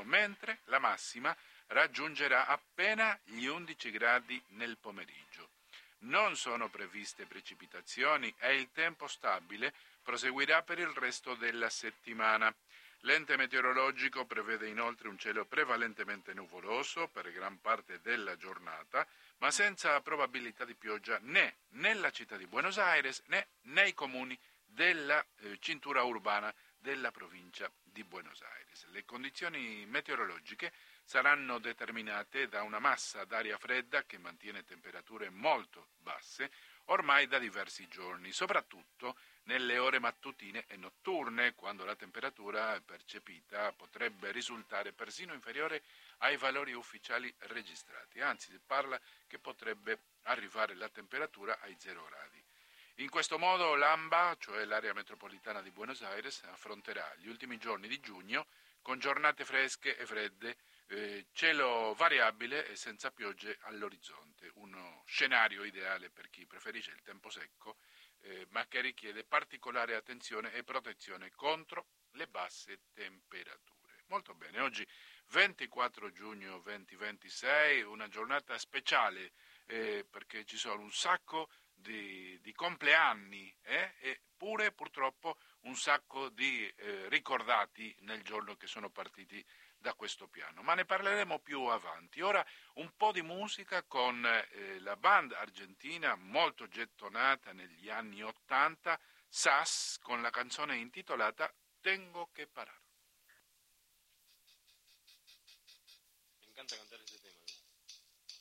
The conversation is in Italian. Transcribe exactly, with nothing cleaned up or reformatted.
mentre la massima raggiungerà appena gli undici gradi nel pomeriggio. Non sono previste precipitazioni e il tempo stabile proseguirà per il resto della settimana. L'ente meteorologico prevede inoltre un cielo prevalentemente nuvoloso per gran parte della giornata, ma senza probabilità di pioggia né nella città di Buenos Aires né nei comuni della eh, cintura urbana della provincia di Buenos Aires. Le condizioni meteorologiche saranno determinate da una massa d'aria fredda che mantiene temperature molto basse ormai da diversi giorni, soprattutto nelle ore mattutine e notturne, quando la temperatura percepita potrebbe risultare persino inferiore ai valori ufficiali registrati, anzi si parla che potrebbe arrivare la temperatura ai zero gradi. In questo modo l'AMBA, cioè l'area metropolitana di Buenos Aires, affronterà gli ultimi giorni di giugno con giornate fresche e fredde, eh, cielo variabile e senza piogge all'orizzonte, uno scenario ideale per chi preferisce il tempo secco, eh, ma che richiede particolare attenzione e protezione contro le basse temperature. Molto bene, oggi ventiquattro giugno duemilaventisei, una giornata speciale eh, perché ci sono un sacco di, di compleanni eh, e pure purtroppo un sacco di eh, ricordati nel giorno che sono partiti da questo piano, ma ne parleremo più avanti. Ora un po' di musica con eh, la band argentina molto gettonata negli anni ottanta, Sass, con la canzone intitolata Tengo que parar. Me encanta cantar ese